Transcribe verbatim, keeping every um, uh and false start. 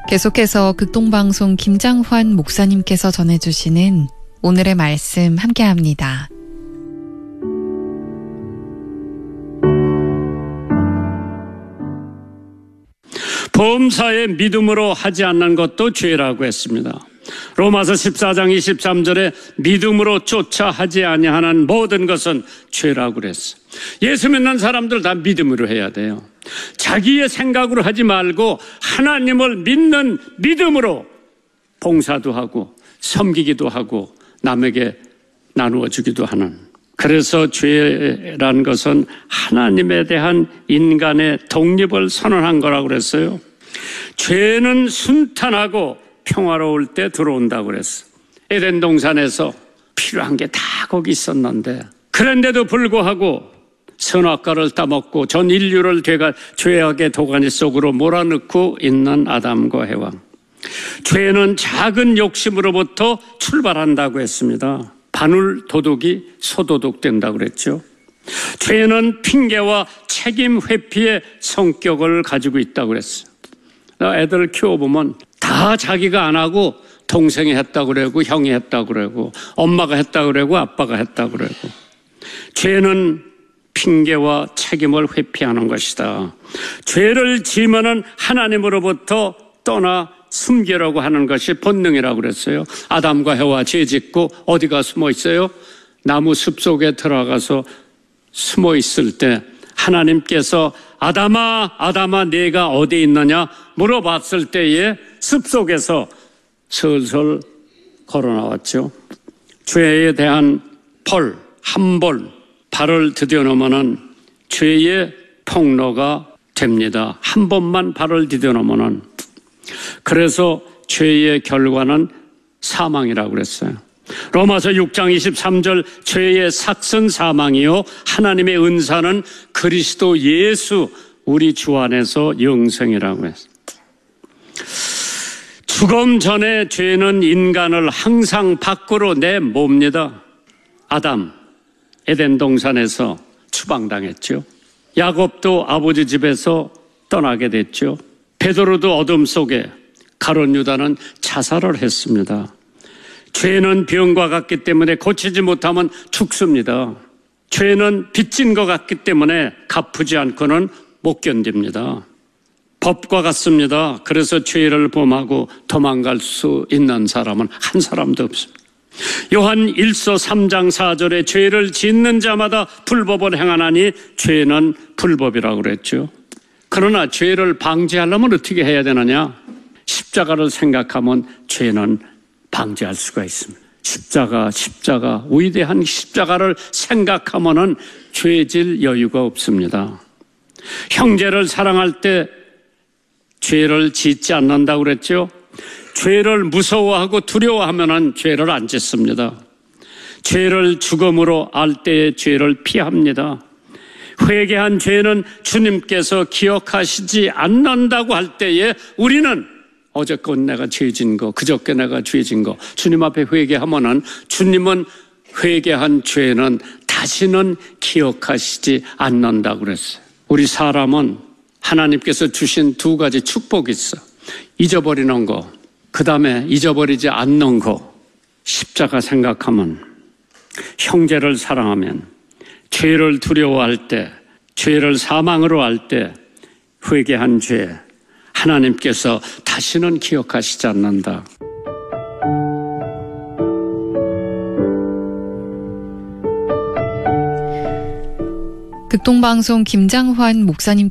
계속해서 극동방송 김장환 목사님께서 전해주시는 오늘의 말씀 함께합니다. 범사에 믿음으로 하지 않는 것도 죄라고 했습니다. 로마서 십사 장 이십삼 절에 믿음으로 쫓아 하지 아니하는 모든 것은 죄라고 그랬어요. 예수 믿는 사람들 다 믿음으로 해야 돼요. 자기의 생각으로 하지 말고 하나님을 믿는 믿음으로 봉사도 하고 섬기기도 하고 남에게 나누어 주기도 하는. 그래서 죄란 것은 하나님에 대한 인간의 독립을 선언한 거라고 그랬어요. 죄는 순탄하고 평화로울 때 들어온다고 그랬어. 에덴 동산에서 필요한 게 다 거기 있었는데, 그런데도 불구하고 선악과를 따먹고 전 인류를 죄악의 도가니 속으로 몰아넣고 있는 아담과 해와. 죄는 작은 욕심으로부터 출발한다고 했습니다. 바늘 도둑이 소도둑 된다고 그랬죠. 죄는 핑계와 책임 회피의 성격을 가지고 있다고 그랬어요. 애들 키워보면 다 자기가 안 하고 동생이 했다고 그러고 형이 했다고 그러고 엄마가 했다고 그러고 아빠가 했다고 그러고. 죄는 핑계와 책임을 회피하는 것이다. 죄를 지으면 하나님으로부터 떠나 숨기려고 하는 것이 본능이라고 그랬어요. 아담과 해와 죄 짓고 어디가 숨어 있어요? 나무 숲속에 들어가서 숨어 있을 때 하나님께서 아담아 아담아 네가 어디 있느냐 물어봤을 때에 숲속에서 슬슬 걸어 나왔죠. 죄에 대한 벌, 한 벌, 발을 디뎌놓으면 죄의 폭로가 됩니다. 한 번만 발을 디뎌놓으면. 그래서 죄의 결과는 사망이라고 그랬어요. 로마서 육 장 이십삼 절 죄의 삭은 사망이요 하나님의 은사는 그리스도 예수 우리 주 안에서 영생이라고 했어요. 죽음 전에 죄는 인간을 항상 밖으로 내몹니다. 아담 에덴 동산에서 추방당했죠. 야곱도 아버지 집에서 떠나게 됐죠. 베드로도 어둠 속에, 가룟 유다는 자살을 했습니다. 죄는 병과 같기 때문에 고치지 못하면 죽습니다. 죄는 빚진 것 같기 때문에 갚지 않고는 못 견딥니다. 법과 같습니다. 그래서 죄를 범하고 도망갈 수 있는 사람은 한 사람도 없습니다. 요한 일서 삼 장 사 절에 죄를 짓는 자마다 불법을 행하나니 죄는 불법이라고 그랬죠. 그러나 죄를 방지하려면 어떻게 해야 되느냐? 십자가를 생각하면 죄는 방지할 수가 있습니다. 십자가, 십자가, 위대한 십자가를 생각하면은 죄질 여유가 없습니다. 형제를 사랑할 때 죄를 짓지 않는다고 그랬죠. 죄를 무서워하고 두려워하면은 죄를 안 짓습니다. 죄를 죽음으로 알 때의 죄를 피합니다. 회개한 죄는 주님께서 기억하시지 않는다고 할 때에 우리는 어저께 내가 죄진 거, 그저께 내가 죄진 거 주님 앞에 회개하면은 주님은 회개한 죄는 다시는 기억하시지 않는다고 그랬어요. 우리 사람은 하나님께서 주신 두 가지 축복이 있어. 잊어버리는 거, 그 다음에 잊어버리지 않는 거. 십자가 생각하면, 형제를 사랑하면, 죄를 두려워할 때, 죄를 사망으로 할 때 회개한 죄 하나님께서 다시는 기억하시지 않는다. 극동방송 김장환 목사님